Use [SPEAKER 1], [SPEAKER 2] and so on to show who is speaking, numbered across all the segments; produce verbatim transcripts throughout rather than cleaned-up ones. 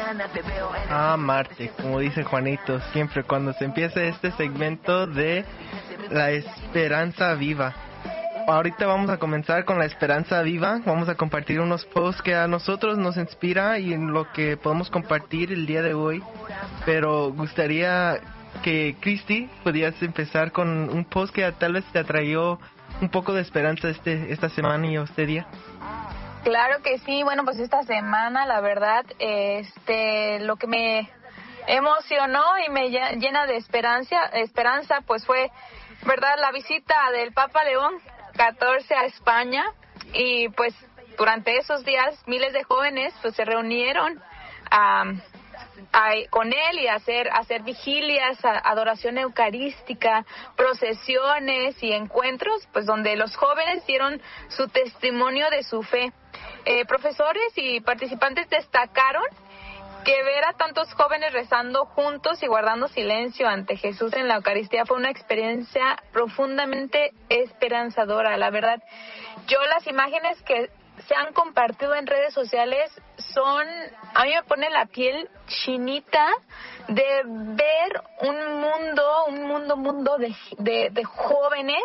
[SPEAKER 1] Ah, Marte, como dice Juanito, siempre cuando se empieza este segmento de la esperanza viva. Ahorita vamos a comenzar con la esperanza viva. Vamos a compartir unos posts que a nosotros nos inspira y en lo que podemos compartir el día de hoy. Pero gustaría que Cristi pudieras empezar con un post que tal vez te atrayó un poco de esperanza este esta semana y este día.
[SPEAKER 2] Claro que sí. Bueno, pues esta semana, la verdad, este, lo que me emocionó y me llena de esperanza, esperanza, pues fue, verdad, la visita del Papa León catorce a España, y pues durante esos días miles de jóvenes pues se reunieron um, a, con él y hacer hacer vigilias, a, adoración eucarística, procesiones y encuentros, pues donde los jóvenes dieron su testimonio de su fe. Eh, profesores y participantes destacaron que ver a tantos jóvenes rezando juntos y guardando silencio ante Jesús en la Eucaristía fue una experiencia profundamente esperanzadora. La verdad, yo las imágenes que se han compartido en redes sociales son, a mí me pone la piel chinita de ver un mundo, un mundo, mundo de, de, de jóvenes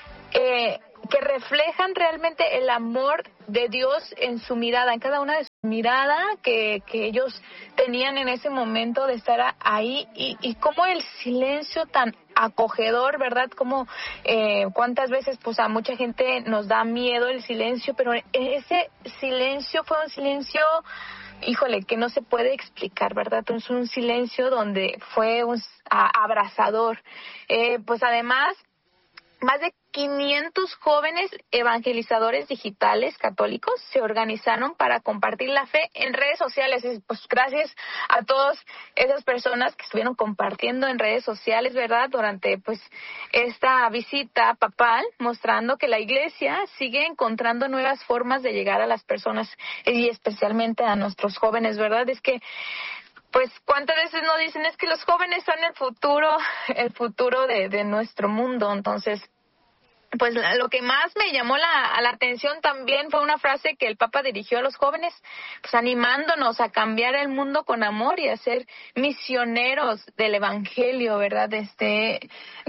[SPEAKER 2] eh, que reflejan realmente el amor de Dios en su mirada, en cada una de sus miradas que, que ellos tenían en ese momento de estar ahí, y, y cómo el silencio tan acogedor, ¿verdad? Como eh, cuántas veces pues a mucha gente nos da miedo el silencio, pero ese silencio fue un silencio, híjole, que no se puede explicar, ¿verdad? Es un silencio donde fue un a, abrazador. Eh, pues además, más de quinientos jóvenes evangelizadores digitales católicos se organizaron para compartir la fe en redes sociales. Pues gracias a todas esas personas que estuvieron compartiendo en redes sociales, ¿verdad?, durante pues esta visita papal, mostrando que la Iglesia sigue encontrando nuevas formas de llegar a las personas y especialmente a nuestros jóvenes, ¿verdad? Es que pues cuántas veces nos dicen es que los jóvenes son el futuro, el futuro de, de nuestro mundo. Entonces, pues lo que más me llamó la, la atención también fue una frase que el Papa dirigió a los jóvenes, pues animándonos a cambiar el mundo con amor y a ser misioneros del Evangelio, ¿verdad? Este,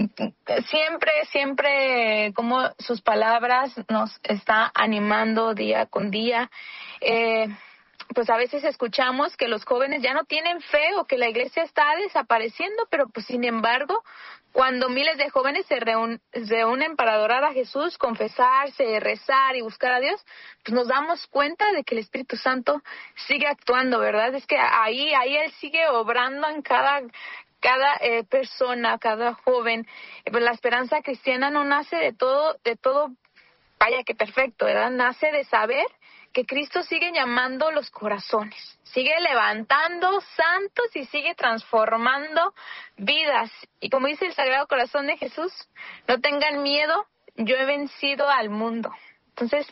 [SPEAKER 2] siempre, siempre como sus palabras nos está animando día con día. Eh, pues a veces escuchamos que los jóvenes ya no tienen fe o que la iglesia está desapareciendo, pero pues sin embargo, cuando miles de jóvenes se reúnen, se reúnen para adorar a Jesús, confesarse, rezar y buscar a Dios, pues nos damos cuenta de que el Espíritu Santo sigue actuando, ¿verdad? Es que ahí, ahí Él sigue obrando en cada cada eh, persona, cada joven. Pues la esperanza cristiana no nace de todo, de todo, vaya que perfecto, ¿verdad? Nace de saber que Cristo sigue llamando los corazones, sigue levantando santos y sigue transformando vidas. Y como dice el Sagrado Corazón de Jesús, no tengan miedo, yo he vencido al mundo. Entonces,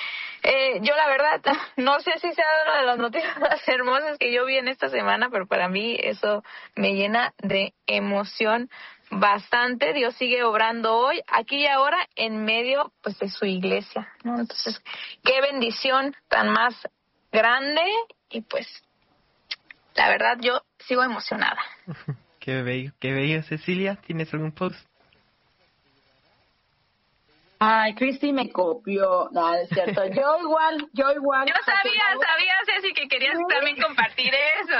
[SPEAKER 2] eh, yo la verdad, no sé si sea una de las noticias más hermosas que yo vi en esta semana, pero para mí eso me llena de emoción bastante. Dios sigue obrando hoy, aquí y ahora, en medio pues de su iglesia, ¿no? Entonces, qué bendición tan más grande, y pues la verdad yo sigo emocionada.
[SPEAKER 1] Qué bello, qué bello. Cecilia, ¿tienes algún post?
[SPEAKER 3] Ay, Cristi me copió. No, es cierto. Yo igual, yo igual.
[SPEAKER 2] Yo sabía, sabía, Ceci, que querías también compartir eso.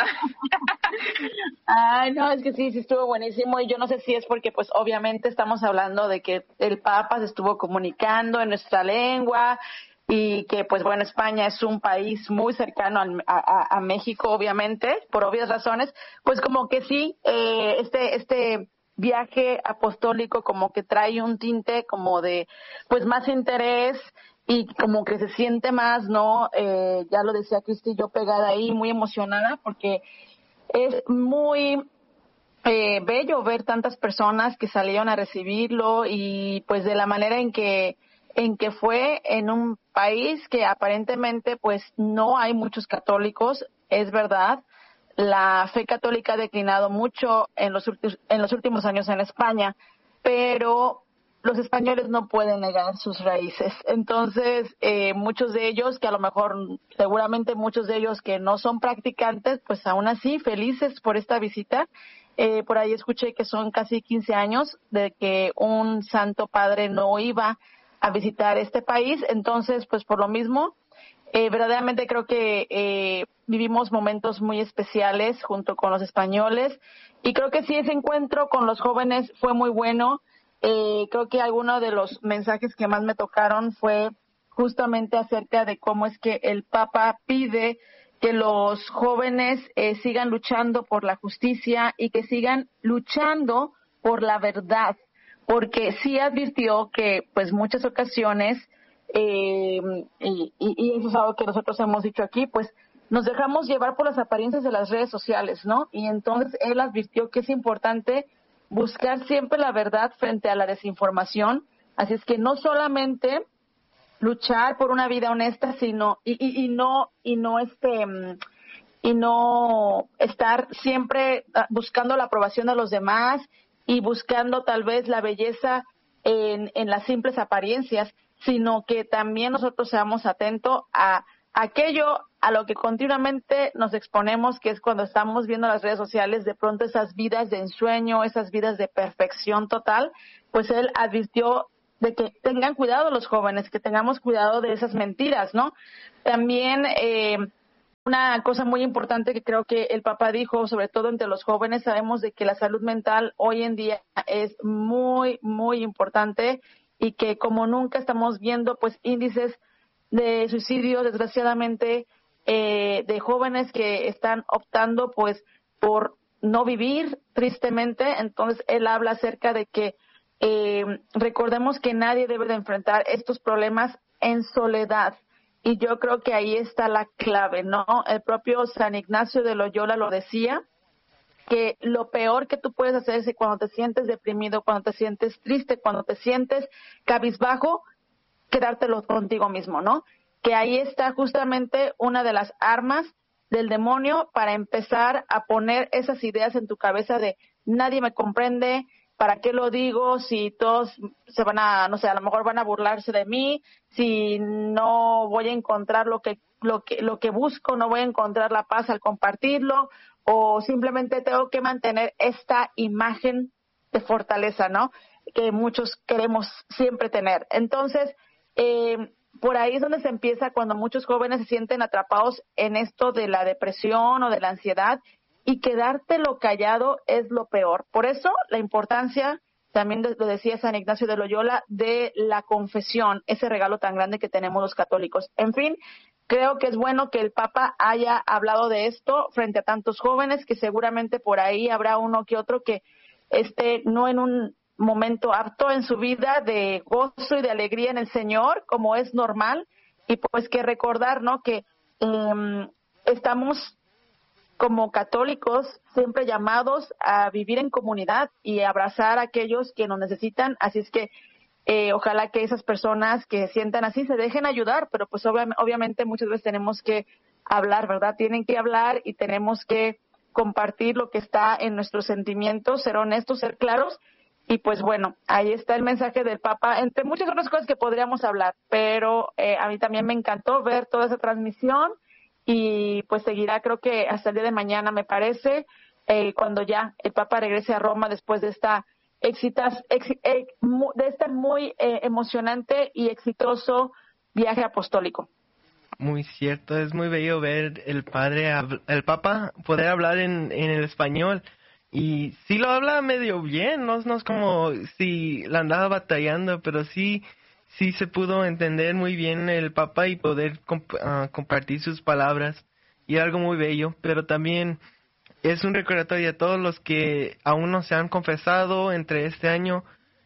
[SPEAKER 3] Ay, no, es que sí, sí estuvo buenísimo, y yo no sé si es porque pues obviamente estamos hablando de que el Papa se estuvo comunicando en nuestra lengua, y que pues bueno, España es un país muy cercano a, a, a México, obviamente, por obvias razones, pues como que sí, eh, este, este viaje apostólico como que trae un tinte como de pues más interés, y como que se siente más, ¿no? Eh, ya lo decía Cristi, yo pegada ahí, muy emocionada, porque es muy eh, bello ver tantas personas que salieron a recibirlo, y pues de la manera en que en que fue en un país que aparentemente pues no hay muchos católicos. Es verdad, la fe católica ha declinado mucho en los últimos en los últimos años en España, pero los españoles no pueden negar sus raíces. Entonces, eh, muchos de ellos, que a lo mejor, seguramente muchos de ellos que no son practicantes, pues aún así felices por esta visita. Eh, por ahí escuché que son casi quince años de que un santo padre no iba a visitar este país. Entonces, pues por lo mismo, eh, verdaderamente creo que eh, vivimos momentos muy especiales junto con los españoles. Y creo que sí, ese encuentro con los jóvenes fue muy bueno. Eh, creo que alguno de los mensajes que más me tocaron fue justamente acerca de cómo es que el Papa pide que los jóvenes eh, sigan luchando por la justicia y que sigan luchando por la verdad, porque sí advirtió que pues muchas ocasiones, eh, y, y eso es algo que nosotros hemos dicho aquí, pues nos dejamos llevar por las apariencias de las redes sociales, ¿no? Y entonces él advirtió que es importante buscar siempre la verdad frente a la desinformación. Así es que no solamente luchar por una vida honesta, sino y, y, y no y no este y no estar siempre buscando la aprobación de los demás y buscando tal vez la belleza en, en las simples apariencias, sino que también nosotros seamos atentos a aquello a lo que continuamente nos exponemos, que es cuando estamos viendo las redes sociales, de pronto esas vidas de ensueño, esas vidas de perfección total. Pues él advirtió de que tengan cuidado los jóvenes, que tengamos cuidado de esas mentiras, ¿no? También eh, una cosa muy importante que creo que el Papa dijo, sobre todo entre los jóvenes, sabemos de que la salud mental hoy en día es muy, muy importante y que como nunca estamos viendo pues índices de suicidio, desgraciadamente, eh, de jóvenes que están optando pues por no vivir tristemente. Entonces él habla acerca de que eh, recordemos que nadie debe de enfrentar estos problemas en soledad, y yo creo que ahí está la clave, ¿no? El propio San Ignacio de Loyola lo decía, que lo peor que tú puedes hacer es que cuando te sientes deprimido, cuando te sientes triste, cuando te sientes cabizbajo, quedártelo contigo mismo, ¿no? Que ahí está justamente una de las armas del demonio para empezar a poner esas ideas en tu cabeza de nadie me comprende, ¿para qué lo digo? Si todos se van a, no sé, a lo mejor van a burlarse de mí, si no voy a encontrar lo que lo que lo que busco, no voy a encontrar la paz al compartirlo, o simplemente tengo que mantener esta imagen de fortaleza, ¿no? Que muchos queremos siempre tener. Entonces, eh, por ahí es donde se empieza cuando muchos jóvenes se sienten atrapados en esto de la depresión o de la ansiedad, y quedártelo callado es lo peor. Por eso la importancia, también lo decía San Ignacio de Loyola, de la confesión, ese regalo tan grande que tenemos los católicos. En fin, creo que es bueno que el Papa haya hablado de esto frente a tantos jóvenes, que seguramente por ahí habrá uno que otro que esté no en un momento apto en su vida de gozo y de alegría en el Señor, como es normal, y pues que recordar, ¿no?, que eh, estamos como católicos siempre llamados a vivir en comunidad y abrazar a aquellos que nos necesitan. Así es que eh, ojalá que esas personas que se sientan así se dejen ayudar, pero pues obvia- obviamente muchas veces tenemos que hablar, ¿verdad? Tienen que hablar y tenemos que compartir lo que está en nuestros sentimientos, ser honestos, ser claros. Y pues bueno, ahí está el mensaje del Papa, entre muchas otras cosas que podríamos hablar, pero eh, a mí también me encantó ver toda esa transmisión. Y pues seguirá, creo que hasta el día de mañana, me parece, eh, cuando ya el Papa regrese a Roma después de esta exitas, ex, eh, mu, de este muy eh, emocionante y exitoso viaje apostólico.
[SPEAKER 1] Muy cierto, es muy bello ver el padre, el Papa poder hablar en, en el español. Y sí lo habla medio bien, no, no es como si la andaba batallando, pero sí... sí se pudo entender muy bien el Papa y poder comp uh, compartir sus palabras, y algo muy bello. Pero también es un recordatorio a todos los que aún no se han confesado entre este año.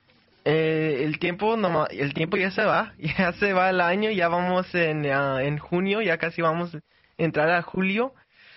[SPEAKER 1] Eh, el tiempo no, el tiempo ya se va, ya se va el año, ya vamos en, uh, en junio, ya casi vamos a entrar a julio.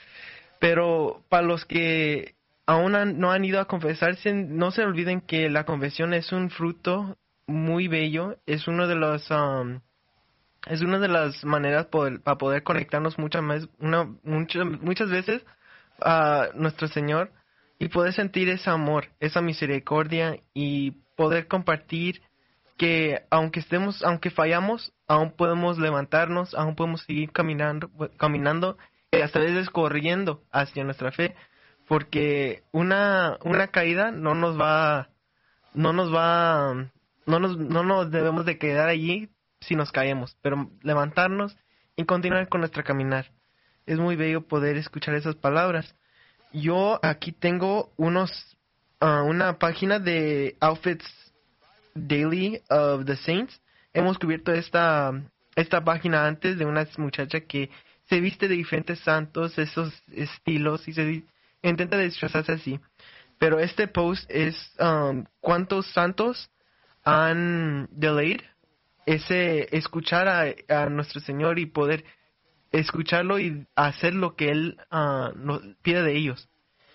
[SPEAKER 1] Pero para los que aún han, no han ido a confesarse, no se olviden que la confesión es un fruto muy bello, es uno de los um, es una de las maneras poder, para poder conectarnos muchas más una, muchas muchas veces a nuestro Señor, y poder sentir ese amor, esa misericordia, y poder compartir que aunque estemos, aunque fallamos, aún podemos levantarnos, aún podemos seguir caminando, caminando y hasta veces corriendo hacia nuestra fe, porque una una caída no nos va, no nos va, no nos, no nos debemos de quedar allí si nos caemos, pero levantarnos y continuar con nuestra caminar. Es muy bello poder escuchar esas palabras. Yo aquí tengo unos, uh, una página de Outfits Daily of the Saints. Hemos cubierto esta esta página antes de una muchacha que se viste de diferentes santos, esos estilos, y se di- intenta disfrazarse así. Pero este post es um, cuántos santos han delayed ese escuchar a, a nuestro Señor y poder escucharlo y hacer lo que Él uh, nos pide de ellos.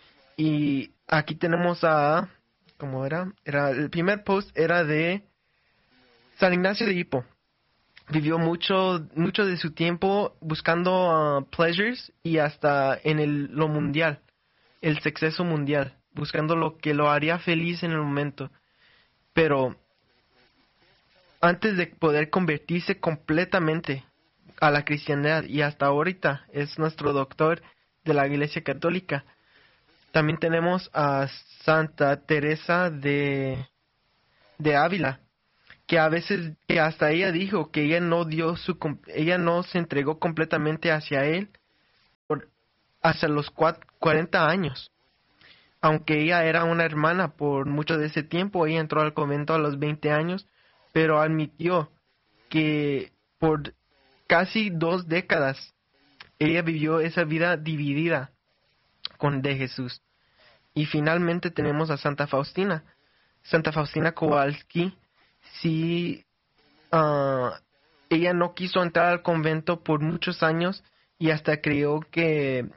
[SPEAKER 1] Y aquí tenemos a, ¿cómo era? Era el primer post era de San Ignacio de Hippo. Vivió mucho mucho de su tiempo buscando uh, pleasures y hasta en el lo mundial, el suceso mundial, buscando lo que lo haría feliz en el momento. Pero antes de poder convertirse completamente a la cristiandad, y hasta ahorita es nuestro doctor de la Iglesia Católica. También tenemos a Santa Teresa de de Ávila, que a veces, que hasta ella dijo que ella no dio su, com- ella no se entregó completamente hacia él por hasta los cua- cuarenta años. Aunque ella era una hermana por mucho de ese tiempo, ella entró al convento a los veinte años, pero admitió que por casi dos décadas ella vivió esa vida dividida con de Jesús. Y finalmente tenemos a Santa Faustina. Santa Faustina Kowalski, sí, uh, ella no quiso entrar al convento por muchos años y hasta creyó que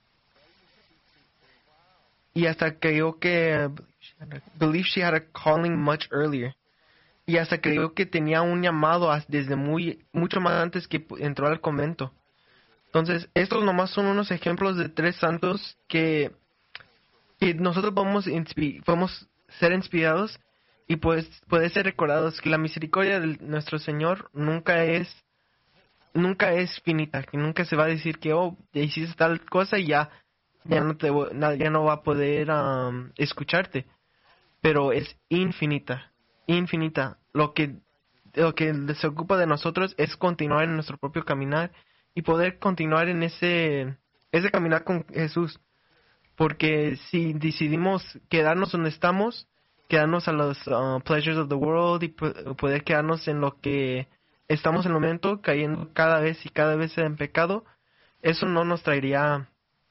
[SPEAKER 1] y hasta creyó que believe she had a calling much earlier, y hasta creyó que tenía un llamado as- desde muy mucho más antes que pu- entró al convento. Entonces, estos nomás son unos ejemplos de tres santos que, que nosotros podemos inspi- podemos ser inspirados y pues puede ser recordados que la misericordia de nuestro Señor nunca es nunca es finita, que nunca se va a decir que oh, ya hiciste tal cosa y ya ya no te vo- na- ya no va a poder um, escucharte, pero es infinita, infinita. Lo que lo que se ocupa de nosotros es continuar en nuestro propio caminar y poder continuar en ese ese caminar con Jesús, porque si decidimos quedarnos donde estamos, quedarnos a los uh, pleasures of the world y po- poder quedarnos en lo que estamos en el momento, cayendo cada vez y cada vez en pecado, eso no nos traería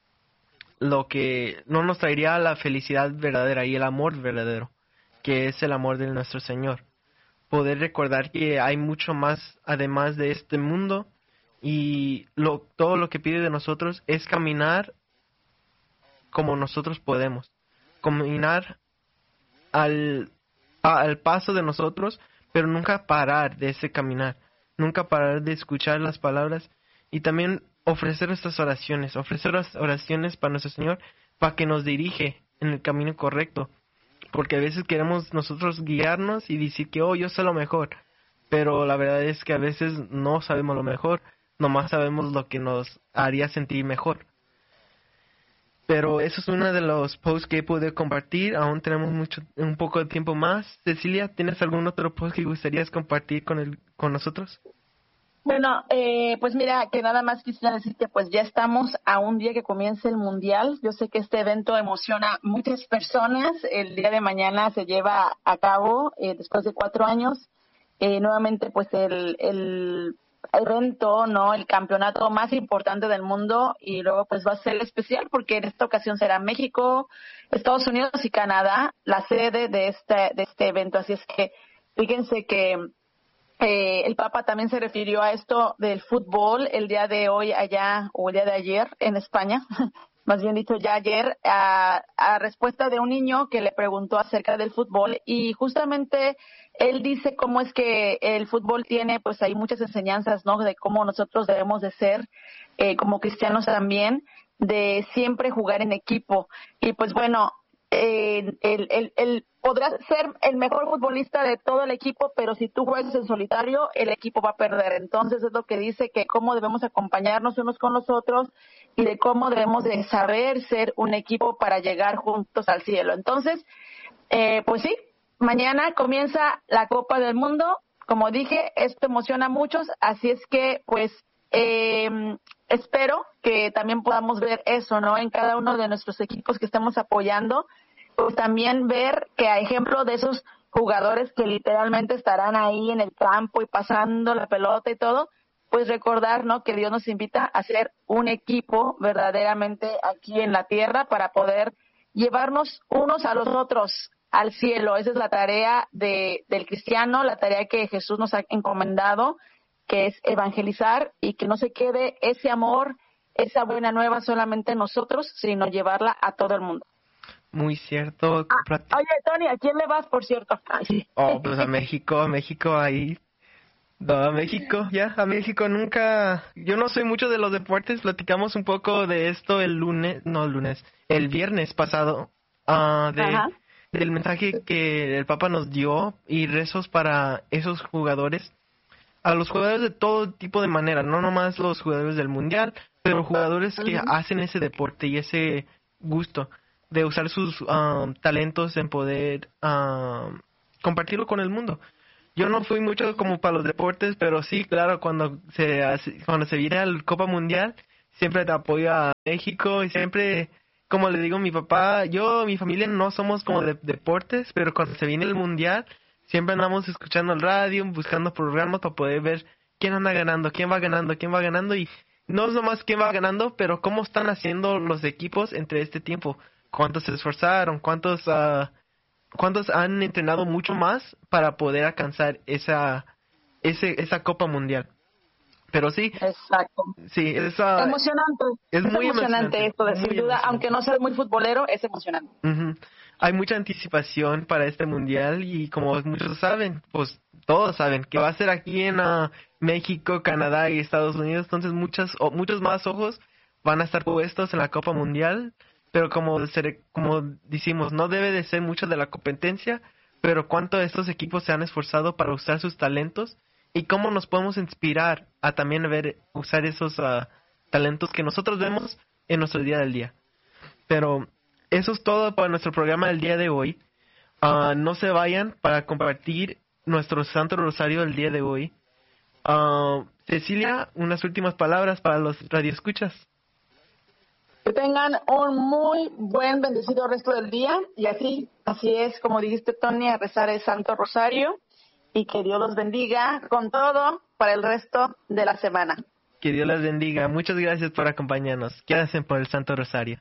[SPEAKER 1] lo que no nos traería la felicidad verdadera y el amor verdadero, que es el amor de nuestro Señor. Poder recordar que hay mucho más además de este mundo, y lo todo lo que pide de nosotros es caminar como nosotros podemos, caminar al, a- al paso de nosotros, pero nunca parar de ese caminar, nunca parar de escuchar las palabras, y también ofrecer estas oraciones, ofrecer las oraciones para nuestro Señor, para que nos dirige en el camino correcto, porque a veces queremos nosotros guiarnos y decir que, oh, yo sé lo mejor, pero la verdad es que a veces no sabemos lo mejor, nomás sabemos lo que nos haría sentir mejor. Pero eso es uno de los posts que pude compartir. Aún tenemos mucho, un poco de tiempo más. Cecilia, ¿tienes algún otro post que gustarías compartir con el, con nosotros?
[SPEAKER 3] Bueno, eh, pues mira, que nada más quisiera decir que pues ya estamos a un día que comience el Mundial. Yo sé que este evento emociona a muchas personas. El día de mañana se lleva a cabo, eh, después de cuatro años, eh, nuevamente pues el, el evento, ¿no? El campeonato más importante del mundo, y luego pues va a ser especial porque en esta ocasión será México, Estados Unidos y Canadá la sede de este, de este evento. Así es que fíjense que Eh, el Papa también se refirió a esto del fútbol el día de hoy allá, o el día de ayer en España, más bien dicho ya ayer, a, a respuesta de un niño que le preguntó acerca del fútbol, y justamente él dice cómo es que el fútbol tiene pues hay muchas enseñanzas, ¿no? De cómo nosotros debemos de ser eh, como cristianos también, de siempre jugar en equipo. Y pues bueno, eh, el, el, el podrás ser el mejor futbolista de todo el equipo, pero si tú juegas en solitario, el equipo va a perder. Entonces es lo que dice que cómo debemos acompañarnos unos con los otros y de cómo debemos de saber ser un equipo para llegar juntos al cielo. Entonces, eh, pues sí, mañana comienza la Copa del Mundo. Como dije, esto emociona a muchos, así es que pues eh, espero que también podamos ver eso, ¿no? En cada uno de nuestros equipos que estemos apoyando, pues también ver que a ejemplo de esos jugadores que literalmente estarán ahí en el campo y pasando la pelota y todo, pues recordar, ¿no? Que Dios nos invita a ser un equipo verdaderamente aquí en la tierra para poder llevarnos unos a los otros al cielo. Esa es la tarea de, del cristiano, la tarea que Jesús nos ha encomendado, que es evangelizar y que no se quede ese amor, esa buena nueva solamente en nosotros, sino llevarla a todo el mundo.
[SPEAKER 1] Muy cierto.
[SPEAKER 3] Ah, oye, Tony, ¿a quién le vas, por cierto? Ay, sí.
[SPEAKER 1] Oh, pues a México, a México ahí. No, a México, ya, a México nunca... Yo no soy mucho de los deportes, platicamos un poco de esto el lunes, no el lunes, el viernes pasado, uh, de... Ajá. Del mensaje que el Papa nos dio y rezos para esos jugadores, a los jugadores de todo tipo de manera, no nomás los jugadores del mundial, pero jugadores que uh-huh. hacen ese deporte y ese gusto de usar sus um, talentos en poder um, compartirlo con el mundo. Yo no fui mucho como para los deportes, pero sí, claro, cuando se hace, cuando se viene al Copa Mundial, siempre te apoyo a México y siempre... Como le digo a mi papá, yo, mi familia no somos como de deportes, pero cuando se viene el mundial, siempre andamos escuchando el radio, buscando programas para poder ver quién anda ganando, quién va ganando, quién va ganando. Y no es nomás quién va ganando, pero cómo están haciendo los equipos entre este tiempo. Cuántos se esforzaron, cuántos, uh, cuántos han entrenado mucho más para poder alcanzar esa, ese, esa Copa Mundial. Pero sí,
[SPEAKER 3] exacto.
[SPEAKER 1] Sí, es uh,
[SPEAKER 3] emocionante.
[SPEAKER 1] Es,
[SPEAKER 3] es
[SPEAKER 1] muy emocionante,
[SPEAKER 3] emocionante esto, de sin duda, aunque no seas muy futbolero, es emocionante.
[SPEAKER 1] Uh-huh. Hay mucha anticipación para este mundial y como muchos saben, pues todos saben que va a ser aquí en uh, México, Canadá y Estados Unidos, entonces muchas o, muchos más ojos van a estar puestos en la Copa Mundial, pero como ser, como decimos, no debe de ser mucho de la competencia, pero cuánto estos equipos se han esforzado para usar sus talentos. Y cómo nos podemos inspirar a también ver, usar esos uh, talentos que nosotros vemos en nuestro día del día. Pero eso es todo para nuestro programa del día de hoy. Uh, no se vayan para compartir nuestro Santo Rosario del día de hoy. Uh, Cecilia, unas últimas palabras para los radioescuchas.
[SPEAKER 3] Que tengan un muy buen, bendecido resto del día. Y así, así es, como dijiste, Tony, a rezar el Santo Rosario. Y que Dios los bendiga con todo para el resto de la semana.
[SPEAKER 1] Que Dios les bendiga. Muchas gracias por acompañarnos. Quédense por el Santo Rosario.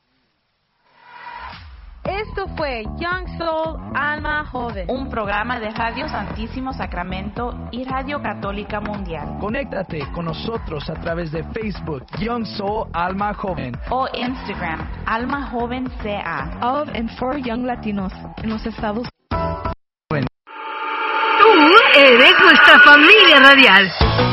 [SPEAKER 4] Esto fue Young Soul Alma Joven,
[SPEAKER 5] un programa de Radio Santísimo Sacramento y Radio Católica Mundial.
[SPEAKER 6] Conéctate con nosotros a través de Facebook Young Soul Alma Joven
[SPEAKER 5] o Instagram Alma Joven C A.
[SPEAKER 4] Of and for Young Latinos en los Estados Unidos.
[SPEAKER 7] Eres nuestra familia radial.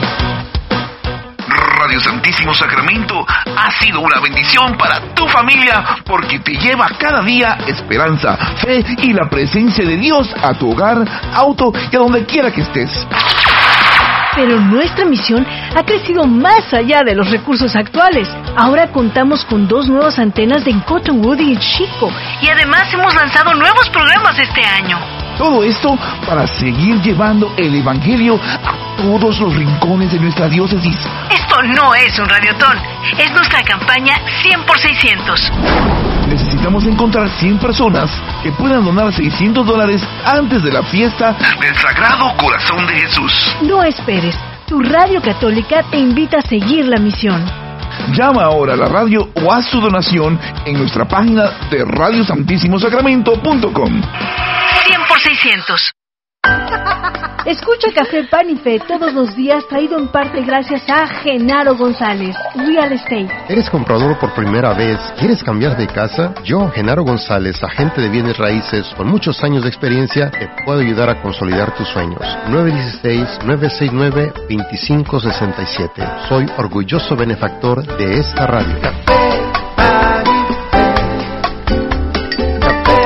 [SPEAKER 8] Radio Santísimo Sacramento ha sido una bendición para tu familia porque te lleva cada día esperanza, fe y la presencia de Dios a tu hogar, auto y a donde quiera que estés.
[SPEAKER 7] Pero nuestra misión ha crecido más allá de los recursos actuales. Ahora contamos con dos nuevas antenas de Cottonwood y Chico. Y además hemos lanzado nuevos programas este año.
[SPEAKER 8] Todo esto para seguir llevando el Evangelio a todos los rincones de nuestra diócesis.
[SPEAKER 7] Esto no es un radiotón, es nuestra campaña cien por seiscientos.
[SPEAKER 8] Necesitamos encontrar cien personas que puedan donar seiscientos dólares antes de la fiesta del Sagrado Corazón de Jesús.
[SPEAKER 7] No esperes, tu radio católica te invita a seguir la misión.
[SPEAKER 8] Llama ahora a la radio o haz tu donación en nuestra página de radio santísimo sacramento punto com.
[SPEAKER 7] cien por seiscientos. Escucha Café Pan y Fe todos los días, traído en parte gracias a Genaro González, Real Estate.
[SPEAKER 9] ¿Eres comprador por primera vez? ¿Quieres cambiar de casa? Yo, Genaro González, agente de bienes raíces con muchos años de experiencia, te puedo ayudar a consolidar tus sueños. nueve uno seis, nueve seis nueve, dos cinco seis siete. Soy orgulloso benefactor de esta radio. Café, Pan y Fe. Café.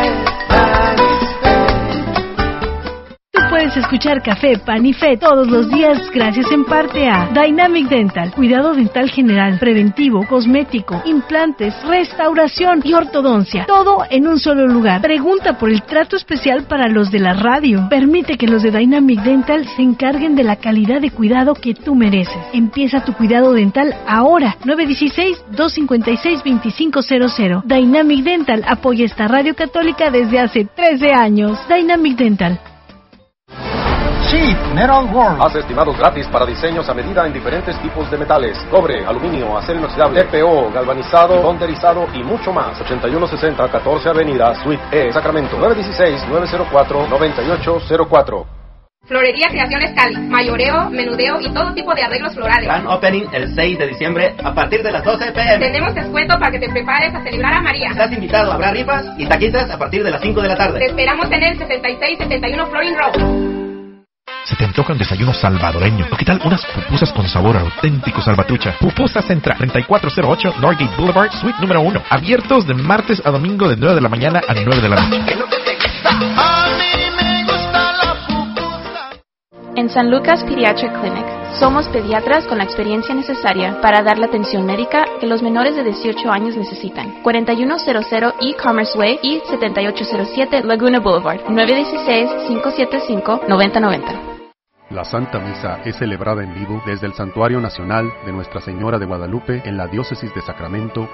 [SPEAKER 7] escuchar Café, Pan y Fe todos los días gracias en parte a Dynamic Dental, cuidado dental general, preventivo, cosmético, implantes, restauración y ortodoncia. Todo en un solo lugar. Pregunta por el trato especial para los de la radio. Permite que los de Dynamic Dental se encarguen de la calidad de cuidado que tú mereces. Empieza tu cuidado dental ahora. nueve uno seis, dos cinco seis, dos cinco cero cero. Dynamic Dental apoya esta radio católica desde hace trece años. Dynamic Dental.
[SPEAKER 10] Sheet Metal World. Hace estimados gratis para diseños a medida en diferentes tipos de metales: cobre, aluminio, acero inoxidable, T P O, galvanizado, bonderizado y mucho más. ochenta y uno sesenta, catorce Avenida, Suite E, Sacramento. nueve uno seis, nueve cero cuatro, nueve ocho cero cuatro.
[SPEAKER 11] Florería Creaciones Cali, mayoreo, menudeo y todo tipo de arreglos florales.
[SPEAKER 12] Gran opening el seis de diciembre a partir de las doce pe eme.
[SPEAKER 11] Tenemos descuento para que te prepares a celebrar a María.
[SPEAKER 12] Estás invitado, habrá rifas y taquitas a partir de las cinco de la tarde.
[SPEAKER 11] Te esperamos en el sesenta y seis setenta y uno Florin Road.
[SPEAKER 13] ¿Se te antoja un desayuno salvadoreño? ¿O qué tal unas pupusas con sabor auténtico salvatrucha? Pupusas Central, treinta y cuatro cero ocho Norgate Boulevard, Suite número uno. Abiertos de martes a domingo de nueve de la mañana a nueve de la noche.
[SPEAKER 5] En San Lucas Pediatric Clinic, somos pediatras con la experiencia necesaria para dar la atención médica que los menores de dieciocho años necesitan. cuarenta y uno cero cero E-Commerce Way y setenta y ocho cero siete Laguna Boulevard, nueve uno seis, cinco siete cinco, nueve cero nueve cero.
[SPEAKER 14] La Santa Misa es celebrada en vivo desde el Santuario Nacional de Nuestra Señora de Guadalupe en la Diócesis de Sacramento